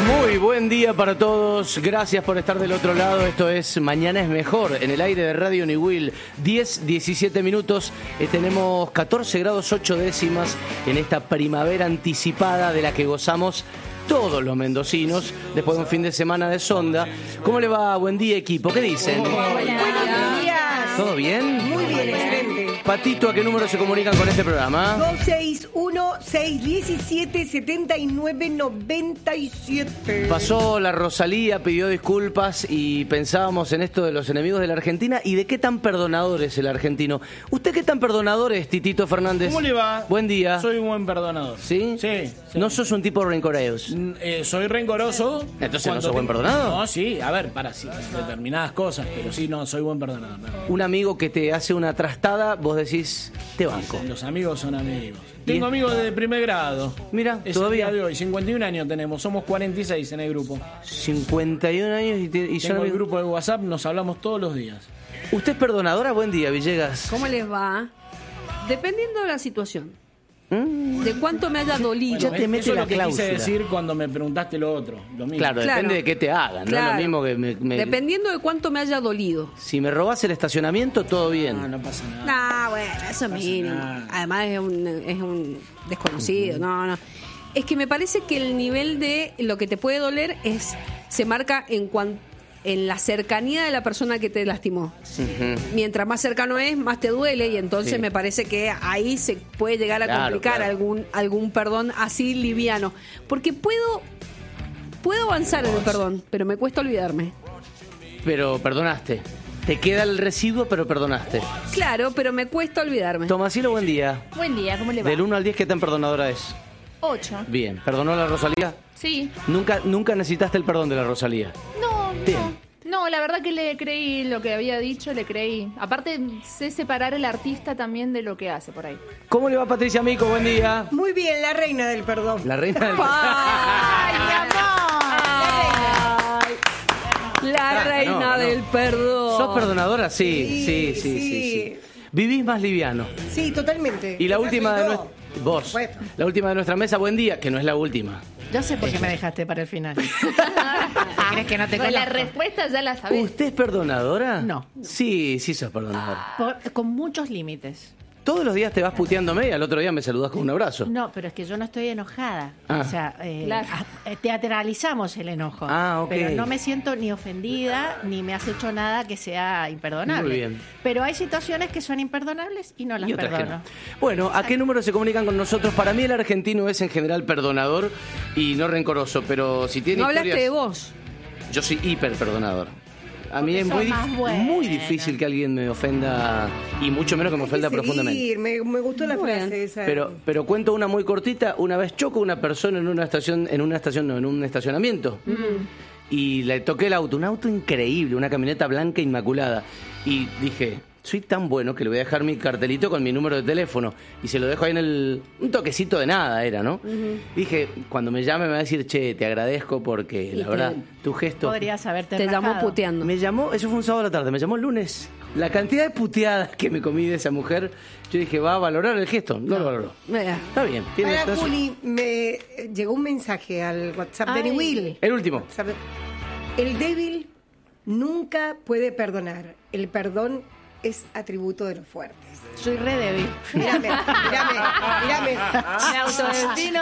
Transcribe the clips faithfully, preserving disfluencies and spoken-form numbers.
Muy buen día para todos, gracias por estar del otro lado. Esto es Mañana es Mejor, en el aire de Radio Niwil. Diez, diecisiete minutos, eh, tenemos catorce grados ocho décimas en esta primavera anticipada de la que gozamos todos los mendocinos después de un fin de semana de sonda. ¿Cómo le va? Buen día, equipo, ¿qué dicen? Buenos días. ¿Todo bien? Muy bien, excelente. Patito, ¿a qué número se comunican con este programa? dos seis uno, seis uno siete, siete nueve nueve siete. Pasó la Rosalía, pidió disculpas y pensábamos en esto de los enemigos de la Argentina y de qué tan perdonador es el argentino. ¿Usted qué tan perdonador es, Titito Fernández? ¿Cómo le va? Buen día. Soy un buen perdonador. ¿Sí? Sí. sí. ¿No sos un tipo rencoroso? Eh, soy rencoroso. Entonces, ¿no sos te... buen perdonador? No, sí. A ver, para, sí. Determinadas cosas, pero sí, no, soy buen perdonador. No. Un amigo que te hace una trastada, vos decís, te banco. Los amigos son amigos. Tengo amigos de primer grado. Mira, es todavía. El día de hoy, cincuenta y un años tenemos, somos cuarenta y seis en el grupo. cincuenta y un años y, te, y Tengo son el grupo de WhatsApp, nos hablamos todos los días. ¿Usted es perdonadora? Buen día, Villegas. ¿Cómo les va? Dependiendo de la situación. ¿Mm? De cuánto me haya dolido. Ya te mete Eso es la lo que cláusula. quise decir cuando me preguntaste lo otro. Lo mismo. Claro, Claro. depende de qué te hagan, Claro. no es lo mismo que me, me- Dependiendo de cuánto me haya dolido. Si me robás el estacionamiento, todo bien. No, no pasa nada. Nah, bueno, eso es mínimo. nada. Además es un, es un desconocido. No, no. Es que me parece que el nivel de lo que te puede doler es se marca en cuan- en la cercanía de la persona que te lastimó. Ujú. Mientras más cercano es, más te duele y entonces Sí. me parece que ahí se puede llegar a Claro, complicar claro. algún algún perdón así liviano. Porque puedo puedo avanzar en el perdón, pero me cuesta olvidarme. Pero perdonaste. Te queda el residuo, pero perdonaste. Claro, pero me cuesta olvidarme. Tomasilo, buen día. Buen día, ¿cómo le va? Del uno al diez, ¿qué tan perdonadora es? Ocho. Bien. ¿Perdonó a la Rosalía? Sí. Nunca, nunca necesitaste el perdón de la Rosalía. No, Bien. no. No, la verdad que le creí lo que había dicho, le creí. Aparte, sé separar el artista también de lo que hace por ahí. ¿Cómo le va, Patricia Mico? Buen día. Muy bien, la reina del perdón. La reina del... ¡Ay, La Claro, reina no, no. del perdón. ¿Sos perdonadora? Sí, sí, Sí, sí, sí, sí. sí. Vivís más liviano. Sí, totalmente. Y la Esa última soy de yo. nuestra... Vos. Supuesto. La última de nuestra mesa, buen día, que no es la última. Yo sé por qué me dejaste para el final. ¿Crees que no te Con la conozco? respuesta ya la sabés. ¿Usted es perdonadora? No. Sí, sí sos perdonadora. Por- con muchos límites. Todos los días te vas puteándome y al otro día me saludás con un abrazo. No, pero es que yo no estoy enojada. Ah. O sea, eh, Claro. a- eh, teatralizamos el enojo. Ah, ok. Pero no me siento ni ofendida, ni me has hecho nada que sea imperdonable. Muy bien. Pero hay situaciones que son imperdonables y no las Y otras que perdono. no. Bueno, ¿a qué número se comunican con nosotros? Para mí el argentino es en general perdonador y no rencoroso, pero si tiene No hablaste historias- de vos. Yo soy hiper perdonador. A mí Porque es sos muy, más dif- buena. muy difícil que alguien me ofenda y mucho menos que me Hay que ofenda seguir, profundamente. Me, me gustó la Muy bien. frase esa. Pero, pero cuento una muy cortita. Una vez choco a una persona en una estación, en una estación, no, en un estacionamiento. Y le toqué el auto, un auto increíble, una camioneta blanca inmaculada. Y dije, soy tan bueno que le voy a dejar mi cartelito con mi número de teléfono. Y se lo dejo ahí en el... Un toquecito de nada era, ¿no? Dije, cuando me llame me va a decir, che, te agradezco porque la te- verdad, tu gesto... Podrías haberte Te llamó rajado. puteando. Me llamó, eso fue un sábado a la tarde, me llamó el lunes. La cantidad de puteadas que me comí de esa mujer, yo dije, ¿va a valorar el gesto? No, lo valoró. Eh, Está bien. Tiene Para razón. Juli, me llegó un mensaje al WhatsApp de Ay. Niwil. El último. ¿Sabe? El débil nunca puede perdonar. El perdón es atributo de los fuertes. Soy re débil. Mírame, mírame, mírame. Me autodefino.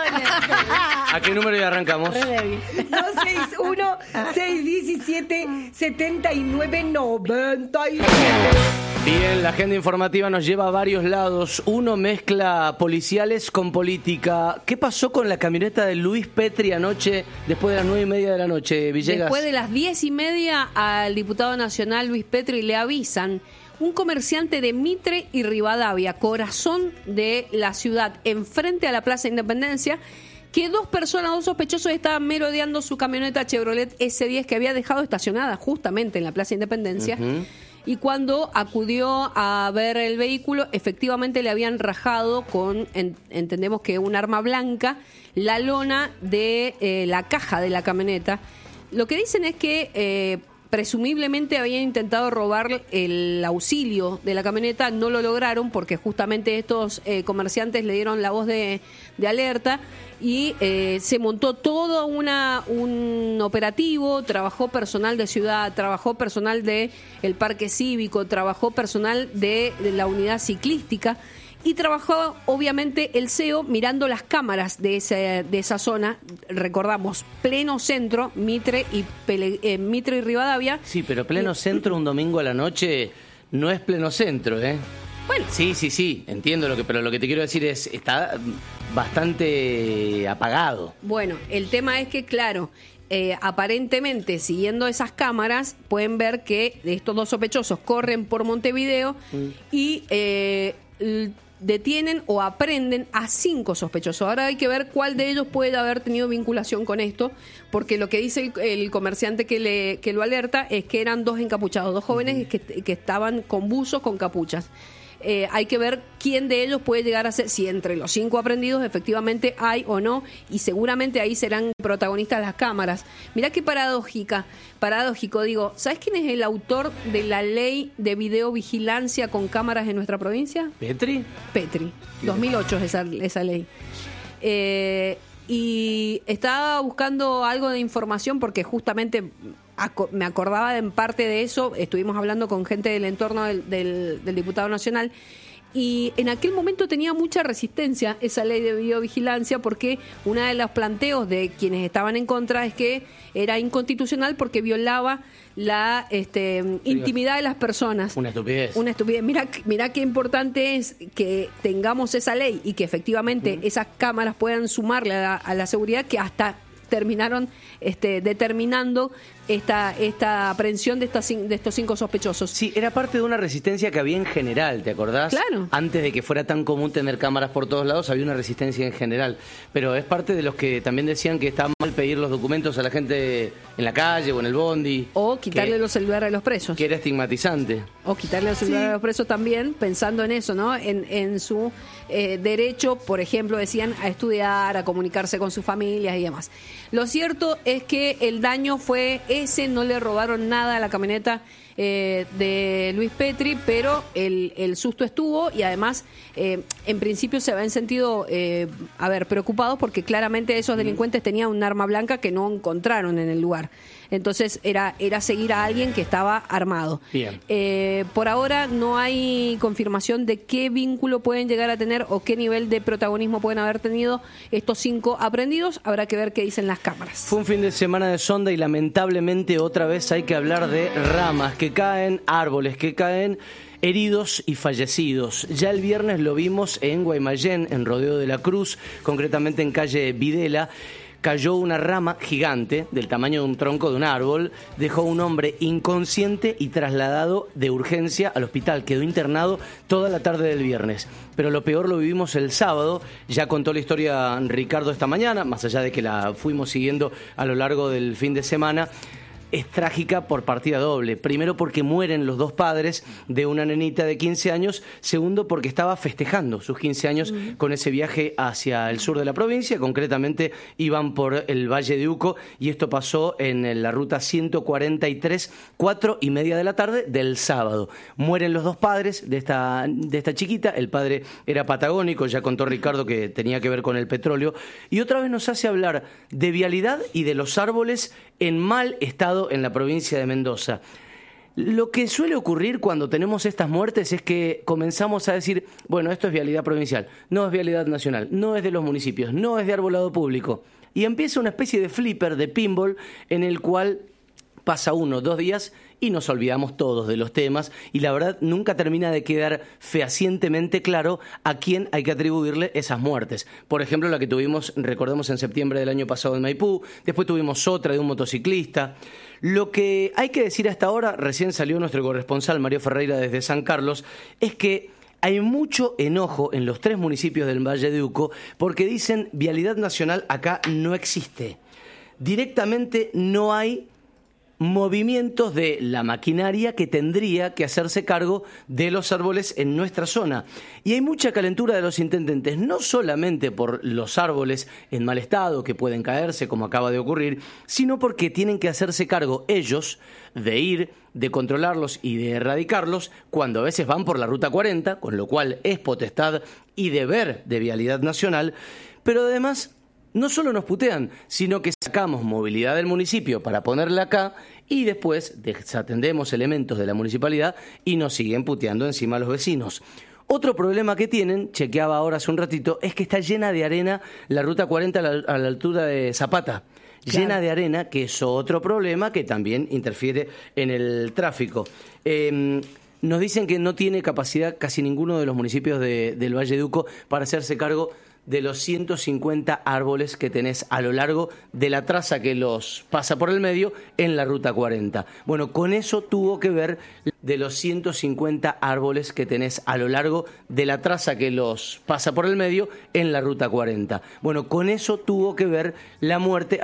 ¿A qué número ya arrancamos? Re débil. dos seis uno, seis uno siete, siete nueve nueve siete. Bien, la agenda informativa nos lleva a varios lados. Uno mezcla policiales con política. ¿Qué pasó con la camioneta de Luis Petri anoche, después de las nueve y media de la noche, Villegas? Después de las diez y media al diputado nacional Luis Petri le avisan un comerciante de Mitre y Rivadavia, corazón de la ciudad, enfrente a la Plaza Independencia, que dos personas, dos sospechosos estaban merodeando su camioneta Chevrolet ese diez que había dejado estacionada justamente en la Plaza Independencia. Ujú. Y cuando acudió a ver el vehículo, efectivamente le habían rajado con, en- entendemos que un arma blanca, la lona de eh, la caja de la camioneta. Lo que dicen es que eh, presumiblemente habían intentado robar el auxilio de la camioneta, no lo lograron porque justamente estos eh, comerciantes le dieron la voz de, de alerta y eh, se montó todo una, un operativo, trabajó personal de ciudad, trabajó personal de el parque cívico, trabajó personal de, de la unidad ciclística. Y trabajó, obviamente, el C E O mirando las cámaras de, ese, de esa zona. Recordamos, pleno centro, Mitre y, Pele, eh, Mitre y Rivadavia. Sí, pero pleno y, centro un domingo a la noche no es pleno centro, ¿eh? Bueno. Sí, sí, sí, entiendo lo que, pero lo que te quiero decir es, está bastante apagado. Bueno, el tema es que, claro, eh, aparentemente, siguiendo esas cámaras, pueden ver que estos dos sospechosos corren por Montevideo mm. y... Eh, detienen o aprenden a cinco sospechosos. Ahora hay que ver cuál de ellos puede haber tenido vinculación con esto, porque lo que dice el, el comerciante que, le, que lo alerta es que eran dos encapuchados, dos jóvenes uh-huh. que, que estaban con buzos, con capuchas. Eh, hay que ver quién de ellos puede llegar a ser, si entre los cinco aprendidos efectivamente hay o no, y seguramente ahí serán protagonistas las cámaras. Mirá qué paradójica, paradójico, digo, ¿sabes quién es el autor de la ley de videovigilancia con cámaras en nuestra provincia? ¿Petri? Petri, dos mil ocho es esa, esa ley. Eh, y estaba buscando algo de información porque justamente... me acordaba en parte de eso, estuvimos hablando con gente del entorno del, del, del diputado nacional y en aquel momento tenía mucha resistencia esa ley de videovigilancia porque uno de los planteos de quienes estaban en contra es que era inconstitucional porque violaba la este, intimidad de las personas. Una estupidez. Una estupidez. Mira, mira qué importante es que tengamos esa ley y que efectivamente uh-huh. esas cámaras puedan sumarle a la, a la seguridad que hasta terminaron este, determinando esta esta aprehensión de, estas, de estos cinco sospechosos. Sí, era parte de una resistencia que había en general, ¿te acordás? Claro. Antes de que fuera tan común tener cámaras por todos lados, había una resistencia en general. Pero es parte de los que también decían que estaba mal pedir los documentos a la gente en la calle o en el bondi. O quitarle que, los celulares a los presos. Que era estigmatizante. O quitarle los celulares sí. a los presos también, pensando en eso, ¿no? En, en su eh, derecho, por ejemplo, decían, a estudiar, a comunicarse con sus familias y demás. Lo cierto es que el daño fue ese, no le robaron nada a la camioneta eh, de Luis Petri, pero el, el susto estuvo y además eh, en principio se habían sentido eh, a ver, preocupados porque claramente esos delincuentes tenían un arma blanca que no encontraron en el lugar. Entonces era, era seguir a alguien que estaba armado. Bien. Eh, por ahora no hay confirmación de qué vínculo pueden llegar a tener o qué nivel de protagonismo pueden haber tenido estos cinco aprendidos. Habrá que ver qué dicen las cámaras. Fue un fin de semana de sonda y lamentablemente otra vez hay que hablar de ramas que caen, árboles que caen, heridos y fallecidos. Ya el viernes lo vimos en Guaymallén, en Rodeo de la Cruz, concretamente en calle Videla. Cayó una rama gigante del tamaño de un tronco de un árbol, dejó a un hombre inconsciente y trasladado de urgencia al hospital. Quedó internado toda la tarde del viernes. Pero lo peor lo vivimos el sábado. Ya contó la historia Ricardo esta mañana, más allá de que la fuimos siguiendo a lo largo del fin de semana. Es trágica por partida doble. Primero porque mueren los dos padres de una nenita de quince años. Segundo porque estaba festejando sus quince años uh-huh. con ese viaje hacia el sur de la provincia. Concretamente iban por el Valle de Uco y esto pasó en la ruta ciento cuarenta y tres, cuatro y media de la tarde del sábado. Mueren los dos padres de esta, de esta chiquita. El padre era patagónico, ya contó Ricardo que tenía que ver con el petróleo. Y otra vez nos hace hablar de vialidad y de los árboles en mal estado en la provincia de Mendoza. Lo que suele ocurrir cuando tenemos estas muertes es que comenzamos a decir, bueno, esto es vialidad provincial, no es vialidad nacional, no es de los municipios, no es de arbolado público. Y empieza una especie de flipper, de pinball, en el cual pasa uno, dos días y nos olvidamos todos de los temas y la verdad nunca termina de quedar fehacientemente claro a quién hay que atribuirle esas muertes. Por ejemplo, la que tuvimos, recordemos, en septiembre del año pasado en Maipú, después tuvimos otra de un motociclista. Lo que hay que decir hasta ahora, recién salió nuestro corresponsal Mario Ferreira desde San Carlos, es que hay mucho enojo en los tres municipios del Valle de Uco porque dicen vialidad nacional acá no existe. Directamente no hay movimientos de la maquinaria que tendría que hacerse cargo de los árboles en nuestra zona. Y hay mucha calentura de los intendentes, no solamente por los árboles en mal estado que pueden caerse, como acaba de ocurrir, sino porque tienen que hacerse cargo ellos de ir, de controlarlos y de erradicarlos, cuando a veces van por la Ruta cuarenta, con lo cual es potestad y deber de Vialidad Nacional, pero además no solo nos putean, sino que sacamos movilidad del municipio para ponerla acá y después desatendemos elementos de la municipalidad y nos siguen puteando encima a los vecinos. Otro problema que tienen, chequeaba ahora hace un ratito, es que está llena de arena la Ruta cuarenta a la, a la altura de Zapata. Claro. Llena de arena, que es otro problema que también interfiere en el tráfico. Eh, nos dicen que no tiene capacidad casi ninguno de los municipios de, del Valle de Uco para hacerse cargo de los ciento cincuenta árboles que tenés a lo largo de la traza que los pasa por el medio en la Ruta cuarenta. Bueno, con eso tuvo que ver de los ciento cincuenta árboles que tenés a lo largo de la traza que los pasa por el medio en la Ruta cuarenta. Bueno, con eso tuvo que ver la muerte